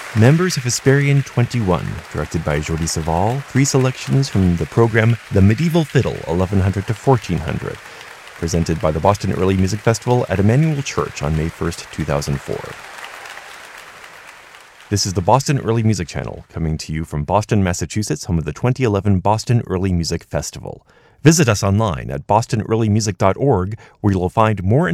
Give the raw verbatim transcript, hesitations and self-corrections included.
Members of Hesperian twenty-one, directed by Jordi Savall, three selections from the program The Medieval Fiddle, eleven hundred to fourteen hundred, presented by the Boston Early Music Festival at Emmanuel Church on May first, two thousand four. This is the Boston Early Music Channel, coming to you from Boston, Massachusetts, home of the twenty eleven Boston Early Music Festival. Visit us online at boston early music dot org, where you'll find more